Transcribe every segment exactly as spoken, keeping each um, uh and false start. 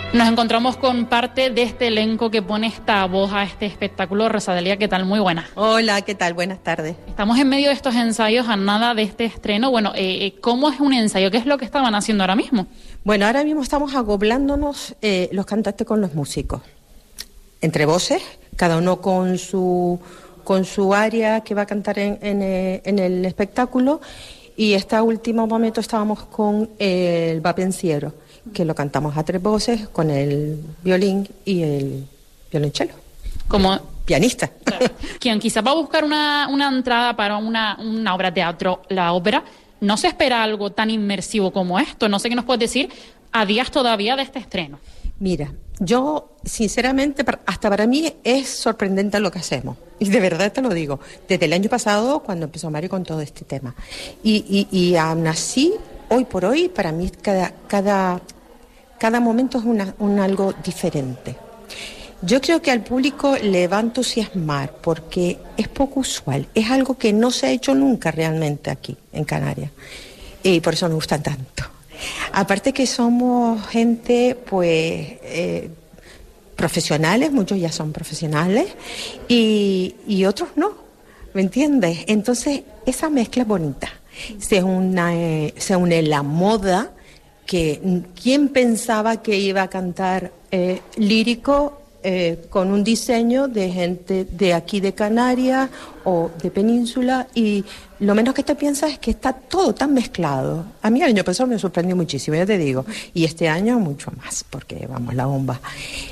Nos encontramos con parte de este elenco que pone esta voz a este espectáculo. Rosadelia, ¿qué tal? Muy buena. Hola, ¿qué tal? Buenas tardes. Estamos en medio de estos ensayos a nada de este estreno. Bueno, eh, ¿cómo es un ensayo? ¿Qué es lo que estaban haciendo ahora mismo? Bueno, ahora mismo estamos acoplándonos eh, los cantantes con los músicos. Entre voces, cada uno con su, con su área que va a cantar en, en, en el espectáculo. Y este último momento estábamos con el vapenciero, que lo cantamos a tres voces con el violín y el violonchelo. Como pianista. Claro. Quien quizá va a buscar una, una entrada para una, una obra de teatro, la ópera, no se espera algo tan inmersivo como esto. No sé qué nos puedes decir a días todavía de este estreno. Mira, yo sinceramente, hasta para mí es sorprendente lo que hacemos. Y de verdad te lo digo. Desde el año pasado, cuando empezó Mario con todo este tema. Y, y, y aún así, hoy por hoy, para mí cada, cada, cada momento es una, un algo diferente. Yo creo que al público le va a entusiasmar porque es poco usual. Es algo que no se ha hecho nunca realmente aquí, en Canarias. Y por eso me gusta tanto. Aparte que somos gente, pues, eh, profesionales, muchos ya son profesionales, y, y otros no, ¿me entiendes? Entonces, esa mezcla es bonita. Se une, se une la moda, que ¿quién pensaba que iba a cantar eh, lírico eh, con un diseño de gente de aquí de Canarias o de Península? Y lo menos que te piensas es que está todo tan mezclado. A mí el año pasado me sorprendió muchísimo, ya te digo, y este año mucho más, porque vamos, la bomba.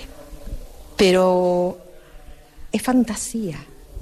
Pero es fantasía.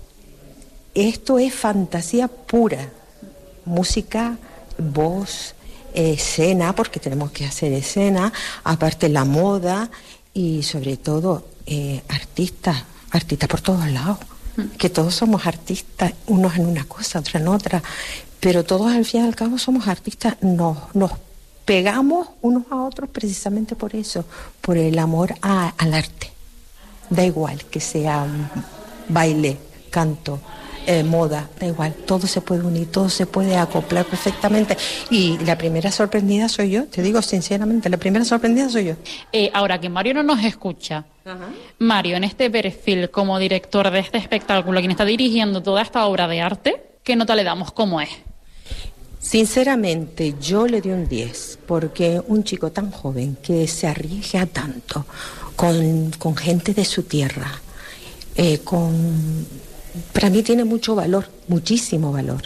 Esto es fantasía pura. Música, voz, escena, porque tenemos que hacer escena, aparte la moda y sobre todo eh, artistas, artistas por todos lados. Que todos somos artistas, unos en una cosa, otros en otra, pero todos al fin y al cabo somos artistas, nos, nos pegamos unos a otros precisamente por eso, por el amor a, al arte. Da igual que sea baile, canto, eh, moda, da igual, todo se puede unir, todo se puede acoplar perfectamente. Y la primera sorprendida soy yo, te digo sinceramente, la primera sorprendida soy yo. Eh, ahora que Mario no nos escucha, Ajá. Mario, en este perfil como director de este espectáculo, quien está dirigiendo toda esta obra de arte, ¿qué nota le damos? ¿Cómo es? Sinceramente, yo le doy un diez, porque un chico tan joven que se arriesga tanto con, con gente de su tierra, eh, con, para mí tiene mucho valor, muchísimo valor.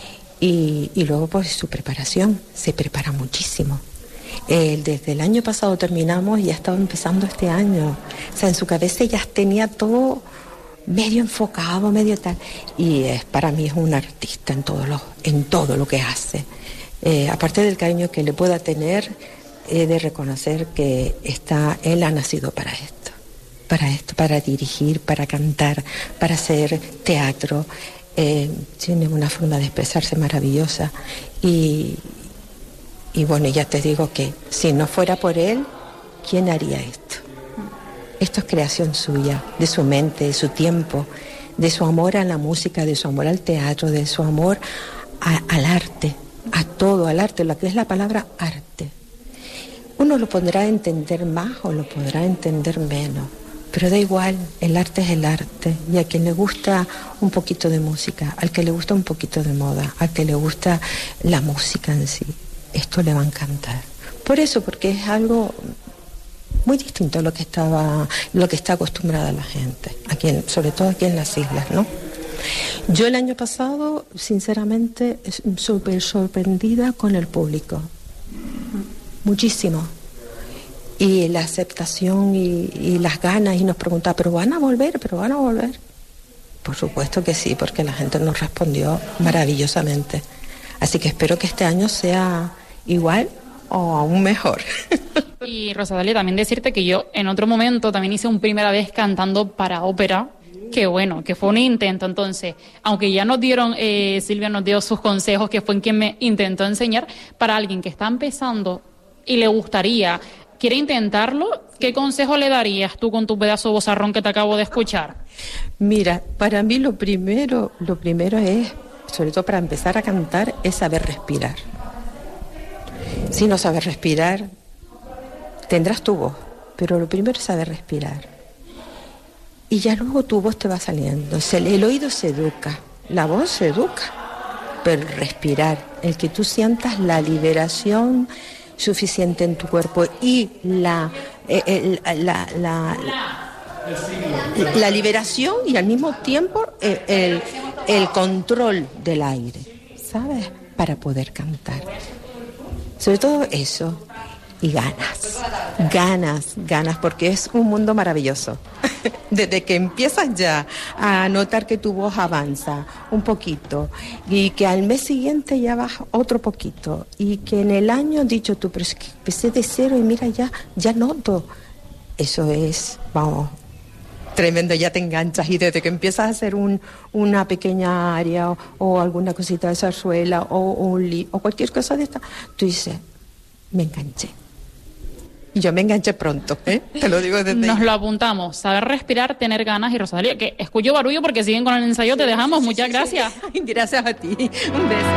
Y, y luego pues su preparación, se prepara muchísimo. Eh, desde el año pasado terminamos y ya estaba empezando este año. O sea, en su cabeza ya tenía todo medio enfocado, medio tal. Y es, para mí es un artista en todo lo, en todo lo que hace. Eh, aparte del cariño que le pueda tener, he de reconocer que está, él ha nacido para esto. Para esto, para dirigir, para cantar, para hacer teatro. Eh, tiene una forma de expresarse maravillosa. Y... Y bueno, ya te digo que si no fuera por él, ¿quién haría esto? Esto es creación suya, de su mente, de su tiempo, de su amor a la música, de su amor al teatro, de su amor a, al arte, a todo, al arte, lo que es la palabra arte. Uno lo podrá entender más o lo podrá entender menos, pero da igual, el arte es el arte. Y a quien le gusta un poquito de música, al que le gusta un poquito de moda, al que le gusta la música en sí, esto le va a encantar. Por eso, porque es algo muy distinto a lo que estaba, lo que está acostumbrada la gente, aquí en, sobre todo aquí en las islas, ¿no? Yo el año pasado, sinceramente, súper sorprendida con el público. Muchísimo. Y la aceptación y, y las ganas, y nos preguntaba, ¿pero van a volver? ¿Pero van a volver? Por supuesto que sí, porque la gente nos respondió maravillosamente. Así que espero que este año sea igual o aún mejor. Y Rosadelia, también decirte que yo en otro momento también hice un primera vez cantando para ópera, que bueno, que fue un intento. Entonces, aunque ya nos dieron, eh, Silvia nos dio sus consejos, que fue en quien me intentó enseñar, para alguien que está empezando y le gustaría, quiere intentarlo, ¿qué consejo le darías tú con tu pedazo de vozarrón que te acabo de escuchar? Mira, para mí lo primero, lo primero es, sobre todo para empezar a cantar, es saber respirar. Si no sabes respirar, tendrás tu voz, pero lo primero es saber respirar. Y ya luego tu voz te va saliendo. El oído se educa, la voz se educa, pero respirar, el que tú sientas la liberación suficiente en tu cuerpo y la, eh, el, la, la, la, la liberación y al mismo tiempo el, el, el control del aire, ¿sabes? Para poder cantar. Sobre todo eso. Y ganas, ganas, ganas, porque es un mundo maravilloso. Desde que empiezas ya a notar que tu voz avanza un poquito y que al mes siguiente ya baja otro poquito y que en el año has dicho tú, pero es que empecé de cero y mira ya, ya noto. Eso es, vamos, tremendo, ya te enganchas y desde que empiezas a hacer un, una pequeña área o, o alguna cosita de zarzuela o, o, un li, o cualquier cosa de esta, tú dices, me enganché. Yo me enganché pronto, ¿eh? Te lo digo desde Nos ahí. lo apuntamos. Saber respirar, tener ganas y Rosalía, que escucho barullo porque siguen con el ensayo. Te dejamos. Muchas gracias. Gracias a ti. Un beso.